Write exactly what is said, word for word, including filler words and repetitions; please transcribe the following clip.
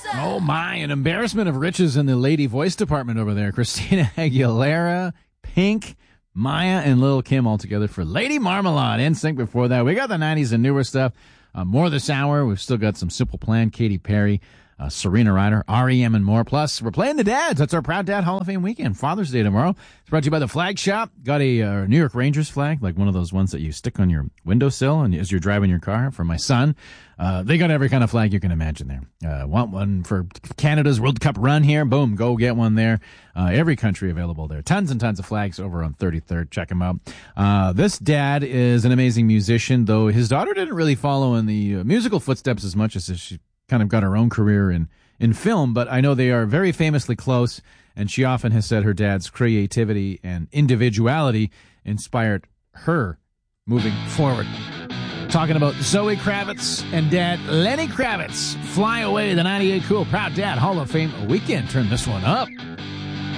Oh, my, an embarrassment of riches in the lady voice department over there. Christina Aguilera, Pink, Maya, and Lil' Kim all together for Lady Marmalade. N Sync before that. We got the nineties and newer stuff. Uh, more this hour. We've still got some Simple Plan, Katy Perry, uh, Serena Ryder, R E M, and more. Plus, we're playing the dads. That's our Proud Dad Hall of Fame weekend. Father's Day tomorrow. It's brought to you by the Flag Shop. Got a uh, New York Rangers flag, like one of those ones that you stick on your windowsill and as you're driving your car for my son. Uh, they got every kind of flag you can imagine there. Uh, want one for Canada's World Cup run here? Boom, go get one there. Uh, every country available there. Tons and tons of flags over on thirty-third. Check them out. Uh, this dad is an amazing musician, though his daughter didn't really follow in the uh, musical footsteps as much as she kind of got her own career in, in film. But I know they are very famously close, and she often has said her dad's creativity and individuality inspired her moving forward. Talking about Zoe Kravitz and Dad Lenny Kravitz. Fly Away, the ninety-eight Cool Proud Dad Hall of Fame weekend. Turn this one up.